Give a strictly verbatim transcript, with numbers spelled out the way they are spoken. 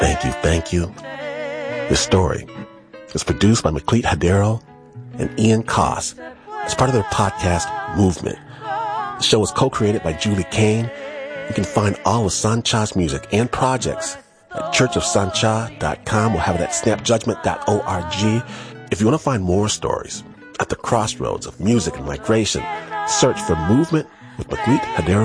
Thank you, thank you. This story is produced by McLeet Hadero and Ian Koss as part of their podcast, Movement. The show is co-created by Julie Kane. You can find all of Sancha's music and projects at church of sancha dot com. We'll have it at snap judgment dot org. If you want to find more stories at the crossroads of music and migration, search for Movement with McLeet Hadero.